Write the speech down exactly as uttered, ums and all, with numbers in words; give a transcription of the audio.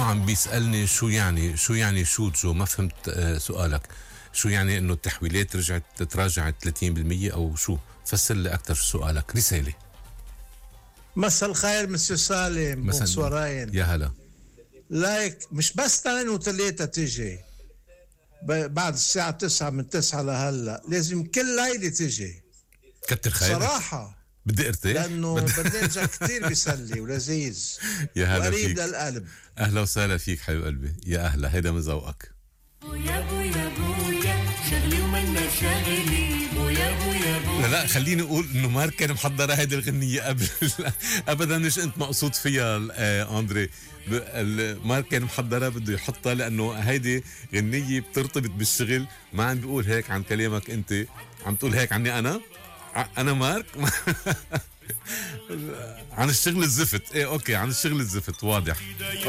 عم بيسألني شو يعني شو يعني شوتجو. ما فهمت آه سؤالك. شو يعني انه التحويلات رجعت تراجعت ثلاثين بالمية او شو؟ فسر لي اكثر شو سؤالك. رسالة. مساء الخير مسيو سالم مثلا. بونسوارين. يا هلا. لايك مش بس اثنين وثلاثة تيجي بعد الساعة تسعة، من تسعة لهلا لازم كل ليلة تيجي كتر خيرك. صراحة بدي ارتاح. لأنه برنامجك كتير بيسلي ولذيذ يا هلا وقريب فيك. للقلب. اهلا وسهلا فيك حبيب قلبي. يا اهلا. هيدا من ذوقك. بويا بويا بويا شغلي ومنا شغلي بويا بويا بويا. لا لا خليني اقول انه مارك كان محضره هيدي الغنيه قبل. ابدا مش انت مقصود فيها آه اندري. مارك كان محضرها بده يحطها لانه هيدي غنيه بترتبط بالشغل. ما عم بيقول هيك عن كلامك انت، عم تقول هيك عني انا. انا مارك. عن الشغل الزفت. ايه اوكي عن الشغل الزفت واضح.